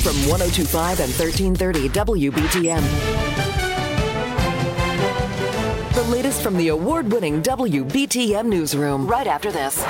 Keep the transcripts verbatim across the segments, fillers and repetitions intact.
from one oh two point five and thirteen thirty W B T M. The latest from the award-winning W B T M newsroom right after this.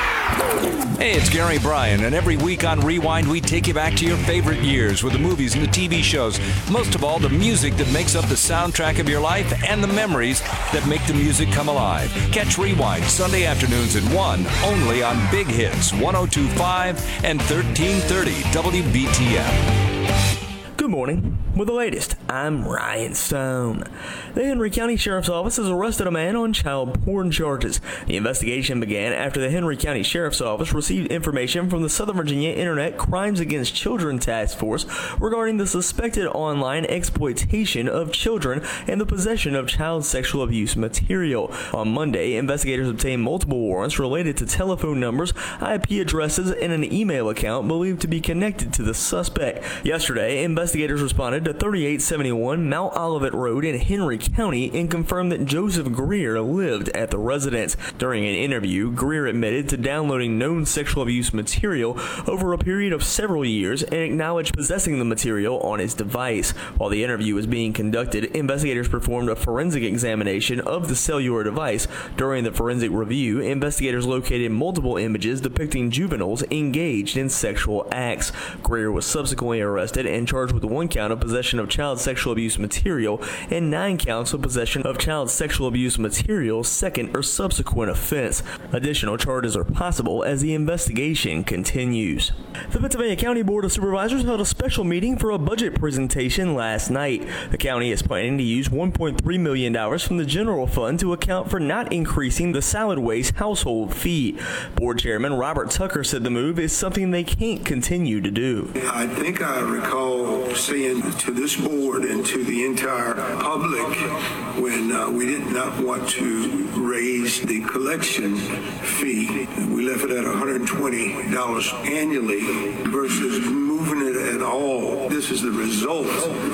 Hey, it's Gary Bryan, and every week on Rewind, we take you back to your favorite years with the movies and the T V shows. Most of all, the music that makes up the soundtrack of your life and the memories that make the music come alive. Catch Rewind Sunday afternoons at one, only on Big Hits, one oh two point five and thirteen thirty W B T M. Good morning. With the latest, I'm Ryan Stone. The Henry County Sheriff's Office has arrested a man on child porn charges. The investigation began after the Henry County Sheriff's Office received information from the Southern Virginia Internet Crimes Against Children Task Force regarding the suspected online exploitation of children and the possession of child sexual abuse material. On Monday, investigators obtained multiple warrants related to telephone numbers, I P addresses, and an email account believed to be connected to the suspect. Yesterday, investigators responded to thirty-eight seventy-one Mount Olivet Road in Henry County and confirmed that Joseph Greer lived at the residence. During an interview, Greer admitted to downloading known sexual abuse material over a period of several years and acknowledged possessing the material on his device. While the interview was being conducted, investigators performed a forensic examination of the cellular device. During the forensic review, investigators located multiple images depicting juveniles engaged in sexual acts. Greer was subsequently arrested and charged with one count of possession of child sexual abuse material and nine counts of possession of child sexual abuse material, second or subsequent offense. Additional charges are possible as the investigation continues. The Pittsylvania County Board of Supervisors held a special meeting for a budget presentation last night. The county is planning to use one point three million dollars from the general fund to account for not increasing the solid waste household fee. Board Chairman Robert Tucker said the move is something they can't continue to do. I think I recall saying to this board and to the entire public when uh, we did not want to raise the collection fee. We left it at one hundred twenty dollars annually versus moving it at all. This is the result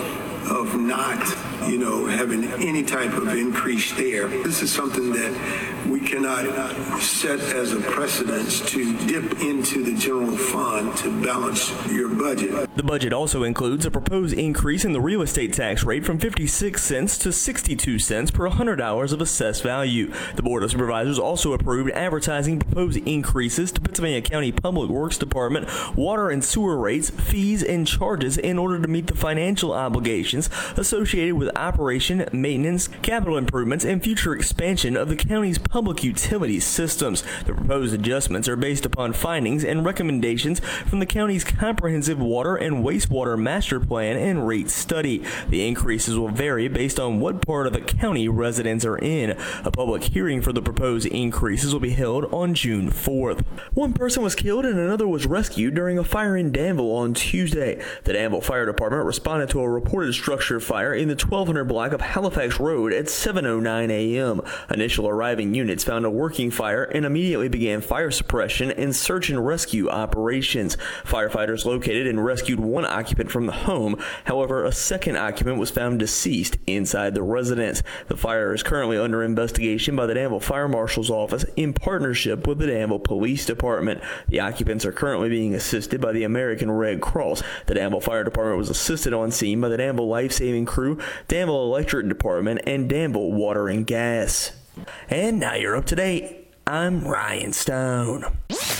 of not, you know, having any type of increase there. This is something that we cannot set as a precedence to dip into the general fund to balance your budget. The budget also includes a proposed increase in the real estate tax rate from fifty-six cents to sixty-two cents per one hundred dollars of assessed value. The Board of Supervisors also approved advertising proposed increases to Pennsylvania County Public Works Department water and sewer rates, fees, and charges in order to meet the financial obligations associated with operation, maintenance, capital improvements, and future expansion of the county's public utilities systems. The proposed adjustments are based upon findings and recommendations from the county's comprehensive water and wastewater master plan and rate study. The increases will vary based on what part of the county residents are in. A public hearing for the proposed increases will be held on June fourth. One person was killed and another was rescued during a fire in Danville on Tuesday. The Danville Fire Department responded to a reported structure fire in the twelve hundred block of Halifax Road at seven oh nine a m Initial arriving units found a working fire and immediately began fire suppression and search and rescue operations. Firefighters located and rescued one occupant from the home. However, a second occupant was found deceased inside the residence. The fire is currently under investigation by the Danville Fire Marshal's Office in partnership with the Danville Police Department. The occupants are currently being assisted by the American Red Cross. The Danville Fire Department was assisted on scene by the Danville Life Saving Crew, Danville Electric Department, and Danville Water and Gas. And now you're up to date. I'm Ryan Stone.